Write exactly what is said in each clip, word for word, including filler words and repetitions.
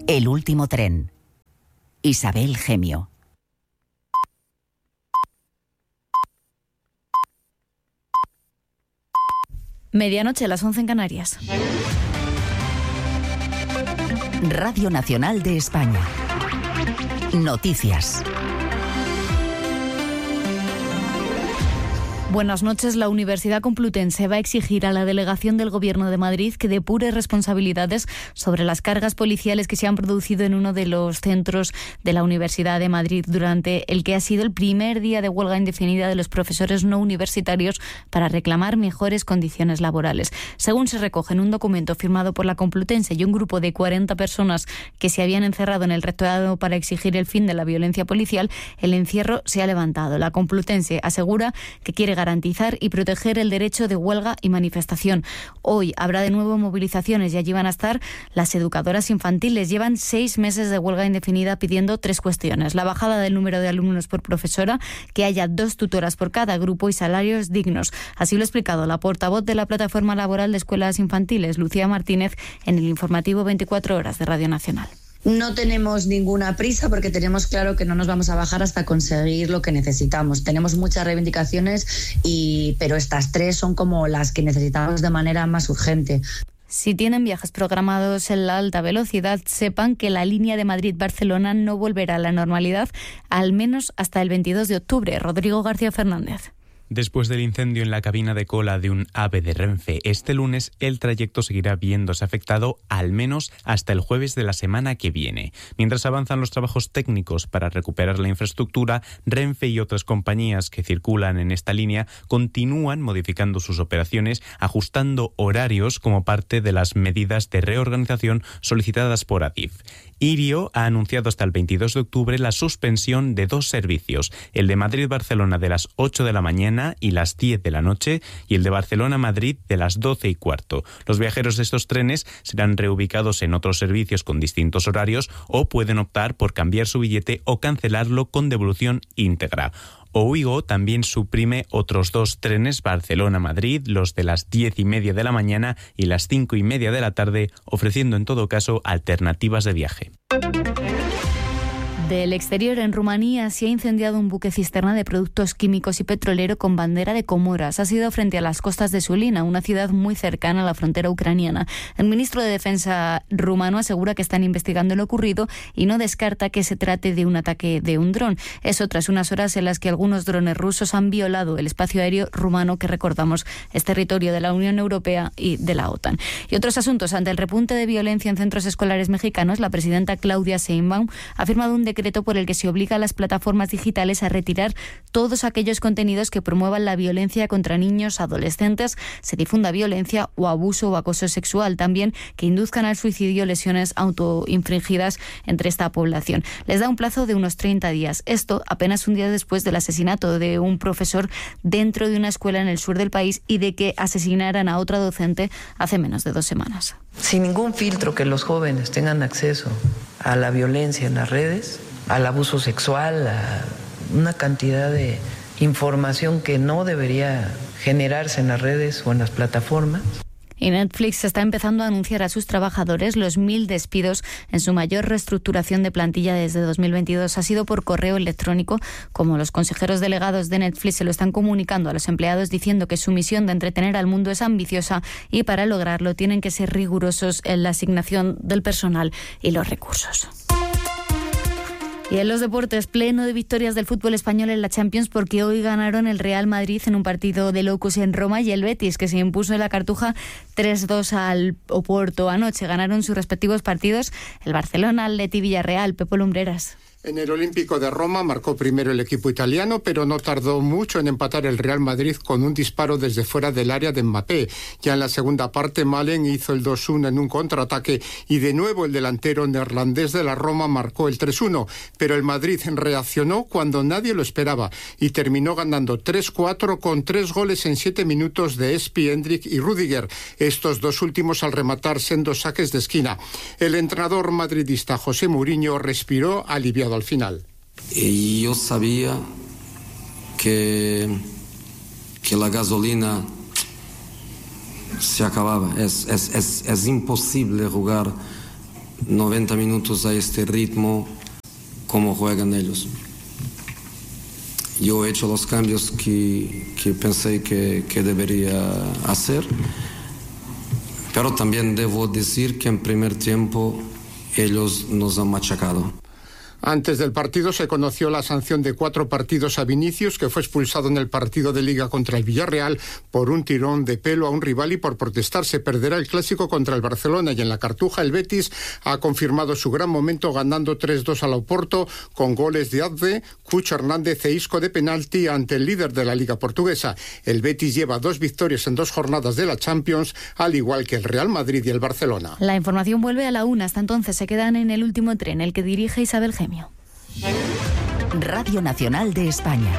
El último tren. Isabel Gemio. Medianoche, las once en Canarias. Radio Nacional de España. Noticias. Buenas noches. La Universidad Complutense va a exigir a la delegación del Gobierno de Madrid que depure responsabilidades sobre las cargas policiales que se han producido en uno de los centros de la Universidad de Madrid durante el que ha sido el primer día de huelga indefinida de los profesores no universitarios para reclamar mejores condiciones laborales. Según se recoge en un documento firmado por la Complutense y un grupo de cuarenta personas que se habían encerrado en el rectorado para exigir el fin de la violencia policial, el encierro se ha levantado. La Complutense asegura que quiere garantizar y proteger el derecho de huelga y manifestación. Hoy habrá de nuevo movilizaciones y allí van a estar las educadoras infantiles. Llevan seis meses de huelga indefinida pidiendo tres cuestiones: la bajada del número de alumnos por profesora, que haya dos tutoras por cada grupo y salarios dignos. Así lo ha explicado la portavoz de la Plataforma Laboral de Escuelas Infantiles, Lucía Martínez, en el informativo veinticuatro horas de Radio Nacional. No tenemos ninguna prisa porque tenemos claro que no nos vamos a bajar hasta conseguir lo que necesitamos. Tenemos muchas reivindicaciones, y, pero estas tres son como las que necesitamos de manera más urgente. Si tienen viajes programados en la alta velocidad, sepan que la línea de Madrid-Barcelona no volverá a la normalidad, al menos hasta el veintidós de octubre. Rodrigo García Fernández. Después del incendio en la cabina de cola de un AVE de Renfe este lunes, el trayecto seguirá viéndose afectado al menos hasta el jueves de la semana que viene. Mientras avanzan los trabajos técnicos para recuperar la infraestructura, Renfe y otras compañías que circulan en esta línea continúan modificando sus operaciones, ajustando horarios como parte de las medidas de reorganización solicitadas por Adif. Irio ha anunciado hasta el veintidós de octubre la suspensión de dos servicios, el de Madrid-Barcelona de las ocho de la mañana y las diez de la noche y el de Barcelona-Madrid de las doce y cuarto. Los viajeros de estos trenes serán reubicados en otros servicios con distintos horarios o pueden optar por cambiar su billete o cancelarlo con devolución íntegra. Ouigo también suprime otros dos trenes Barcelona-Madrid, los de las diez y media de la mañana y las cinco y media de la tarde, ofreciendo en todo caso alternativas de viaje. Del exterior, en Rumanía se ha incendiado un buque cisterna de productos químicos y petrolero con bandera de Comoras. Ha sido frente a las costas de Sulina, una ciudad muy cercana a la frontera ucraniana. El ministro de Defensa rumano asegura que están investigando lo ocurrido y no descarta que se trate de un ataque de un dron. Eso tras unas horas en las que algunos drones rusos han violado el espacio aéreo rumano, que recordamos es territorio de la Unión Europea y de la OTAN. Y otros asuntos. Ante el repunte de violencia en centros escolares mexicanos, la presidenta Claudia Sheinbaum ha firmado un decreto por el que se obliga a las plataformas digitales a retirar todos aquellos contenidos que promuevan la violencia contra niños, adolescentes, se difunda violencia o abuso o acoso sexual, también que induzcan al suicidio, lesiones autoinfligidas entre esta población. Les da un plazo de unos treinta días. Esto apenas un día después del asesinato de un profesor dentro de una escuela en el sur del país y de que asesinaran a otra docente hace menos de dos semanas. Sin ningún filtro, que los jóvenes tengan acceso a la violencia en las redes, al abuso sexual, a una cantidad de información que no debería generarse en las redes o en las plataformas. Y Netflix está empezando a anunciar a sus trabajadores los mil despidos en su mayor reestructuración de plantilla desde dos mil veintidós. Ha sido por correo electrónico, como los consejeros delegados de Netflix se lo están comunicando a los empleados, diciendo que su misión de entretener al mundo es ambiciosa y para lograrlo tienen que ser rigurosos en la asignación del personal y los recursos. Y en los deportes, pleno de victorias del fútbol español en la Champions, porque hoy ganaron el Real Madrid en un partido de locos en Roma y el Betis, que se impuso en la Cartuja tres dos al Oporto. Anoche ganaron sus respectivos partidos el Barcelona, Atleti, Villarreal. Pepo Lumbreras. En el Olímpico de Roma marcó primero el equipo italiano, pero no tardó mucho en empatar el Real Madrid con un disparo desde fuera del área de Mbappé. Ya en la segunda parte, Malen hizo el dos uno en un contraataque y de nuevo el delantero neerlandés de la Roma marcó el tres uno. Pero el Madrid reaccionó cuando nadie lo esperaba y terminó ganando tres cuatro con tres goles en siete minutos de Espi, Endrick y Rüdiger. Estos dos últimos al rematar sendos saques de esquina. El entrenador madridista José Mourinho respiró aliviado al final. Y yo sabía que, que la gasolina se acababa. Es, es, es, es imposible jugar noventa minutos a este ritmo como juegan ellos. Yo he hecho los cambios que, que pensé que, que debería hacer, pero también debo decir que en primer tiempo ellos nos han machacado. Antes del partido se conoció la sanción de cuatro partidos a Vinicius, que fue expulsado en el partido de Liga contra el Villarreal por un tirón de pelo a un rival y por protestar. Se perderá el clásico contra el Barcelona, y en la Cartuja el Betis ha confirmado su gran momento ganando tres dos al Oporto con goles de Adve, Cucho Hernández e Isco de penalti ante el líder de la Liga Portuguesa. El Betis lleva dos victorias en dos jornadas de la Champions, al igual que el Real Madrid y el Barcelona. La información vuelve a la una. Hasta entonces se quedan en el último tren, el que dirige Isabel Gemio. Radio Nacional de España.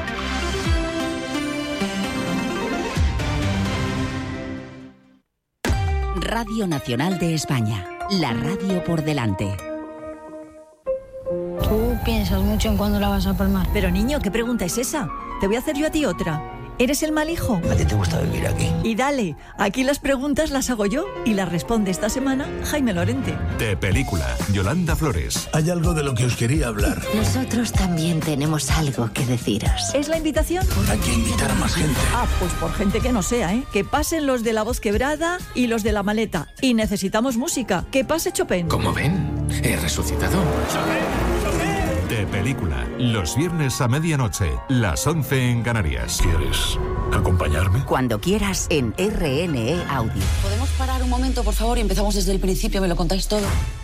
Radio Nacional de España. La radio por delante. Tú piensas mucho en cuándo la vas a palmar. Pero niño, ¿qué pregunta es esa? Te voy a hacer yo a ti otra. ¿Eres el mal hijo? A ti te gusta vivir aquí. Y dale, aquí las preguntas las hago yo y las responde esta semana Jaime Lorente. De Película, Yolanda Flores. Hay algo de lo que os quería hablar. Nosotros también tenemos algo que deciros. ¿Es la invitación? Hay que invitar a más gente. Ah, pues por gente que no sea, ¿eh? Que pasen los de la voz quebrada y los de la maleta. Y necesitamos música. Que pase Chopin. Como ven, he resucitado. De Película, los viernes a medianoche, las once en Canarias. ¿Quieres acompañarme? Cuando quieras en R N E Audio. ¿Podemos parar un momento, por favor, y empezamos desde el principio? ¿Me lo contáis todo?